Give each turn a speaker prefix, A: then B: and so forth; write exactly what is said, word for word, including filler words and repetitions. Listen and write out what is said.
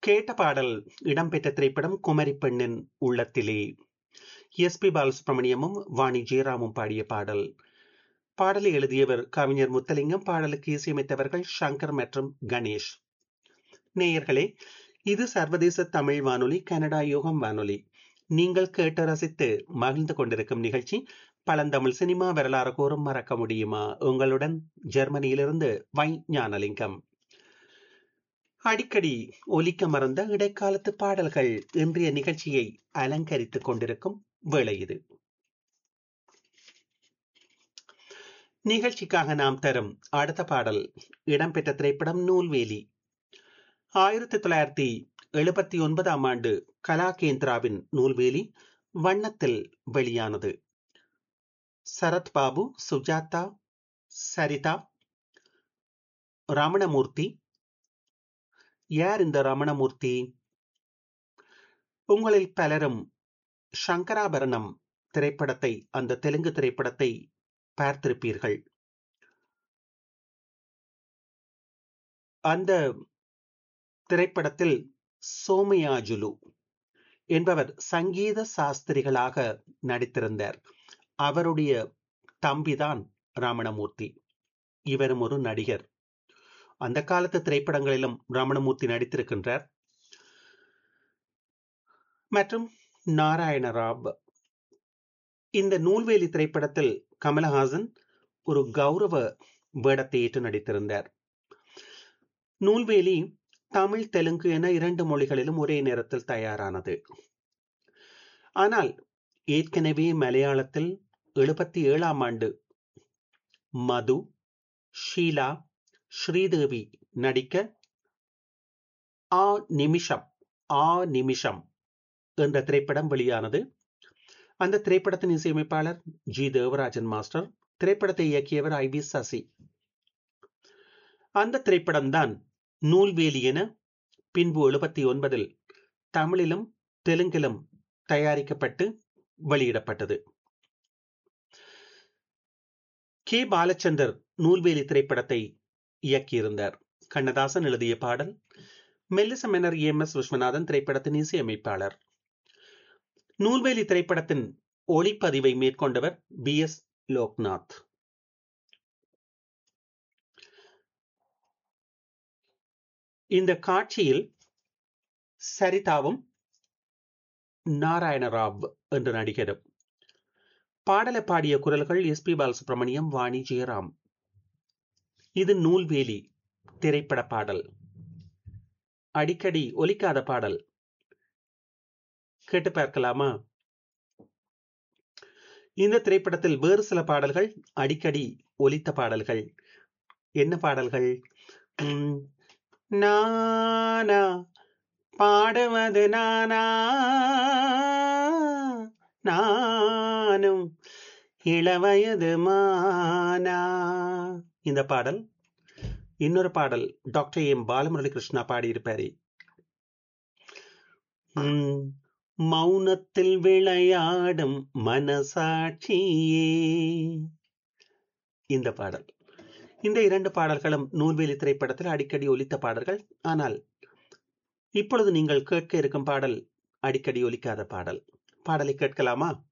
A: கேட்ட பாடல் இடம்பெற்ற திரைப்படம் குமரி பெண்ணின் உள்ளத்திலே. எஸ் பி பாலசுப்ரமணியமும் வாணி ஜெயராமும் பாடிய பாடல். பாடலை எழுதியவர் கவிஞர் முத்தலிங்கம், பாடலுக்கு இசையமைத்தவர்கள் சங்கர் மற்றும் கணேஷ். நேயர்களே, இது சர்வதேச தமிழ் வானொலி, கனடா யுகம் வானொலி. நீங்கள் கேட்டு ரசித்து மகிழ்ந்து கொண்டிருக்கும் நிகழ்ச்சி பழந்தமிழ் சினிமா வரலாறு கூறும் மறக்க முடியுமா. உங்களுடன் ஜெர்மனியிலிருந்து வை ஞானலிங்கம். அடிக்கடி ஒலிக்க மறந்த இடைக்காலத்து பாடல்கள் இன்றைய நிகழ்ச்சியை அலங்கரித்துக் கொண்டிருக்கும் வேளை இது. நிகழ்ச்சிக்காக நாம் தரும் அடுத்த பாடல் இடம்பெற்ற திரைப்படம் நூல்வேலி. ஆயிரத்தி தொள்ளாயிரத்தி எழுபத்தி ஒன்பதாம் ஆண்டு கலாகேந்திராவின் நூல்வேலி வண்ணத்தில் வெளியானது. சரத்பாபு, சுஜாதா, சரிதா, ரமணமூர்த்தி. யார் இந்த ரமணமூர்த்தி? உங்களில் பலரும் சங்கராபரணம் திரைப்படத்தை, அந்த தெலுங்கு திரைப்படத்தை பார்த்திருப்பீர்கள். அந்த திரைப்படத்தில் சோமயாஜுலு என்பவர் சங்கீத சாஸ்திரிகளாக நடித்திருந்தார். அவருடைய தம்பிதான் ரமணமூர்த்தி. இவரும் ஒரு நடிகர். அந்த காலத்து திரைப்படங்களிலும் ரமணமூர்த்தி நடித்திருக்கின்றார். மற்றும் நாராயண ராவ். இந்த நூல்வேலி திரைப்படத்தில் கமலஹாசன் ஒரு கௌரவ வேடத்தை ஏற்று நடித்திருந்தார். நூல்வேலி தமிழ், தெலுங்கு என இரண்டு மொழிகளிலும் ஒரே நேரத்தில் தயாரானது. ஆனால் ஏற்கனவே மலையாளத்தில் எழுபத்தி ஏழாம் ஆண்டு மது, ஷீலா, ஸ்ரீதேவி நடிக்க ஆ நிமிஷம் ஆ நிமிஷம் என்ற திரைப்படம் வெளியானது. அந்த திரைப்படத்தின் இசையமைப்பாளர் ஜி தேவராஜன் மாஸ்டர். திரைப்படத்தை இயக்கியவர் ஐ வி சசி. அந்த திரைப்படம்தான் நூல்வேலி என பின்பு எழுபத்தி ஒன்பதில் தமிழிலும் தெலுங்கிலும் தயாரிக்கப்பட்டு வெளியிடப்பட்டது. கே பாலச்சந்தர் நூல்வேலி திரைப்படத்தை இயக்கியிருந்தார். கண்ணதாசன் எழுதிய பாடல். மெல்லிச மன்னர் எம் எஸ் விஸ்வநாதன் திரைப்படத்தின் இசையமைப்பாளர். நூல்வேலி திரைப்படத்தின் ஒளிப்பதிவை மேற்கொண்டவர் பி எஸ் லோக்நாத். இந்த காட்சியில் சரிதாவும் நாராயண ராவ் என்ற நடிகரும். பாடலை பாடிய குரல்கள் எஸ் பி பாலசுப்ரமணியம், வாணி ஜெயராம். இது நூல்வேலி திரைப்பட பாடல். அடிக்கடி ஒலிக்காத பாடல். கேட்டு பார்க்கலாமா? இந்த திரைப்படத்தில் வேறு சில பாடல்கள் அடிக்கடி ஒலித்த பாடல்கள். என்ன பாடல்கள்? உம் நானா பாடுவது நானா, நானும் இளவயது மானா. இந்த பாடல். இன்னொரு பாடல் டாக்டர் எம் பாலமுரளி கிருஷ்ணா பாடியிருப்பாரு. உம் மௌனத்தில் விளையாடும் மனசாட்சியே. இந்த பாடல். இந்த இரண்டு பாடல்களும் நூல்வேலி திரைப்படத்தில் அடிக்கடி ஒலித்த பாடல்கள். ஆனால் இப்பொழுது நீங்கள் கேட்க இருக்கும் பாடல் அடிக்கடி ஒலிக்காத பாடல். பாடலை கேட்கலாமா?